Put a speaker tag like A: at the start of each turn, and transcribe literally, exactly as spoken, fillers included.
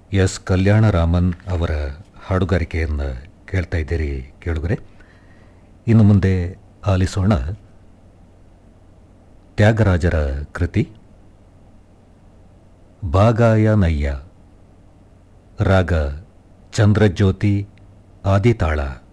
A: S Kalyanaraman ಅವರ ಹಾಡುಗಾರಿಕೆಯನ್ನು ಕೇಳ್ತಾ ಇದ್ದೀರಿ ಕೇಳುಗರೆ. ಇನ್ನು ಮುಂದೆ ಆಲಿಸೋಣ ತ್ಯಾಗರಾಜರ ಕೃತಿ ಬಾಗಾಯನಯ್ಯ. ರಾಗ ಚಂದ್ರಜ್ಯೋತಿ, ಆದಿತಾಳ.